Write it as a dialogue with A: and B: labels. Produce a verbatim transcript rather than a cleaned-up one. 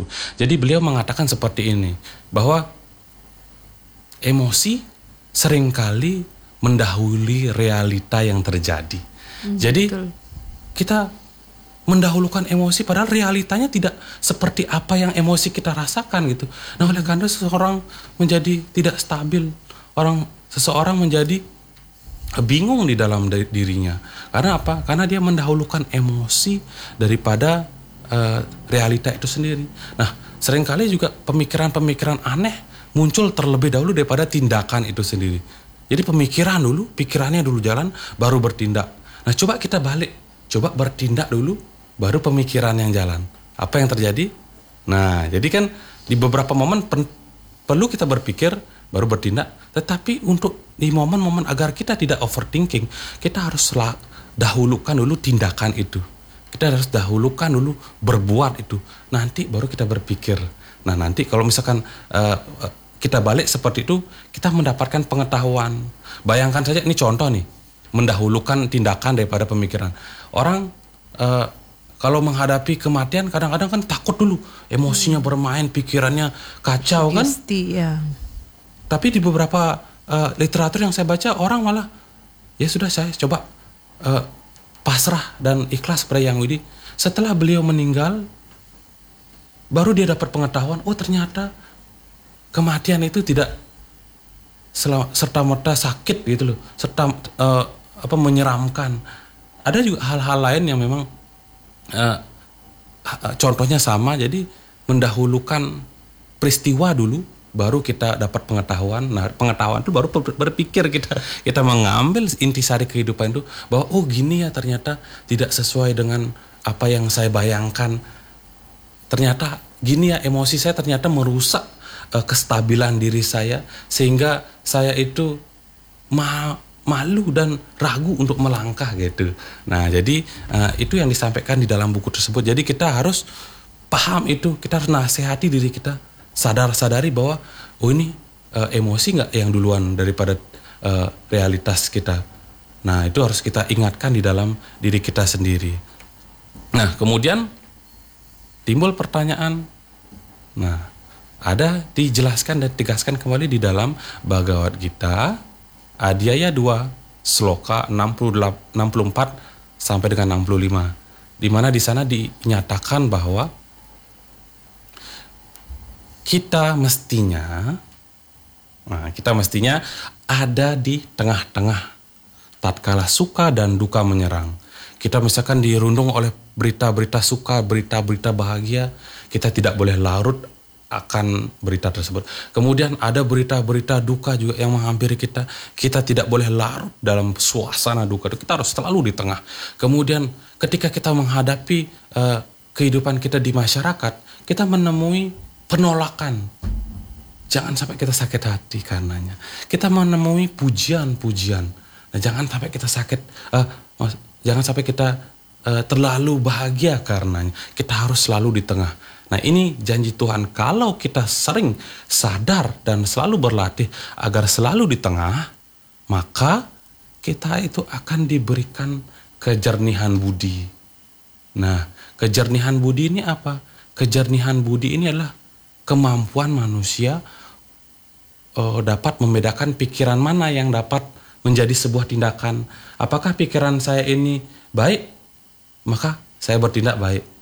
A: itu. Jadi beliau mengatakan seperti ini, bahwa emosi seringkali mendahului realita yang terjadi. Hmm, Jadi betul. Kita mendahulukan emosi padahal realitanya tidak seperti apa yang emosi kita rasakan gitu. Nah, oleh karena seseorang menjadi tidak stabil, orang seseorang menjadi bingung di dalam dirinya. Karena apa? Karena dia mendahulukan emosi daripada uh, realita itu sendiri. Nah, seringkali juga pemikiran-pemikiran aneh muncul terlebih dahulu daripada tindakan itu sendiri. Jadi pemikiran dulu, pikirannya dulu jalan, baru bertindak. Nah, coba kita balik, coba bertindak dulu, baru pemikiran yang jalan. Apa yang terjadi? Nah, jadi kan di beberapa momen pen, perlu kita berpikir, baru bertindak. Tetapi untuk di momen-momen agar kita tidak overthinking, kita harus dahulukan dulu tindakan itu. Kita harus dahulukan dulu berbuat itu. Nanti baru kita berpikir. Nah, nanti kalau misalkan uh, kita balik seperti itu, kita mendapatkan pengetahuan. Bayangkan saja, ini contoh nih, mendahulukan tindakan daripada pemikiran. Orang uh, kalau menghadapi kematian kadang-kadang kan takut dulu, emosinya bermain, pikirannya kacau kan.
B: Pasti, ya.
A: Tapi di beberapa uh, literatur yang saya baca, orang malah ya sudah, saya coba uh, pasrah dan ikhlas pada Yang Widi. Setelah beliau meninggal, baru dia dapat pengetahuan, oh ternyata kematian itu tidak serta-merta sakit gitu loh, serta uh, apa menyeramkan. Ada juga hal-hal lain yang memang uh, contohnya sama, jadi mendahulukan peristiwa dulu, baru kita dapat pengetahuan. Nah, pengetahuan itu baru berpikir kita kita mengambil intisari kehidupan itu, bahwa oh gini ya, ternyata tidak sesuai dengan apa yang saya bayangkan. Ternyata gini ya, emosi saya ternyata merusak uh, kestabilan diri saya, sehingga saya itu ma malu dan ragu untuk melangkah gitu. Nah, jadi uh, itu yang disampaikan di dalam buku tersebut. Jadi kita harus paham itu, kita harus nasihati diri kita, sadar-sadari bahwa oh ini uh, emosi nggak yang duluan daripada uh, realitas kita. Nah, itu harus kita ingatkan di dalam diri kita sendiri. Nah, kemudian timbul pertanyaan. Nah, ada dijelaskan dan ditegaskan kembali di dalam Bhagavad Gita Adhyaya dua Sloka enam puluh empat sampai dengan enam puluh lima, di mana di sana dinyatakan bahwa kita mestinya nah, kita mestinya ada di tengah-tengah tatkala suka dan duka menyerang. Kita misalkan dirundung oleh berita-berita suka, berita-berita bahagia, kita tidak boleh larut akan berita tersebut. Kemudian ada berita-berita duka juga yang menghampiri kita, kita tidak boleh larut dalam suasana duka, kita harus selalu di tengah. Kemudian ketika kita menghadapi uh, kehidupan kita di masyarakat, kita menemui penolakan, jangan sampai kita sakit hati karenanya. Kita menemui pujian-pujian, nah, jangan sampai kita sakit, uh, jangan sampai kita uh, terlalu bahagia karenanya. Kita harus selalu di tengah. Nah, ini janji Tuhan, kalau kita sering sadar dan selalu berlatih agar selalu di tengah, maka kita itu akan diberikan kejernihan budi. Nah, kejernihan budi ini apa? Kejernihan budi ini adalah kemampuan manusia oh, dapat membedakan pikiran mana yang dapat menjadi sebuah tindakan. Apakah pikiran saya ini baik, maka saya bertindak baik.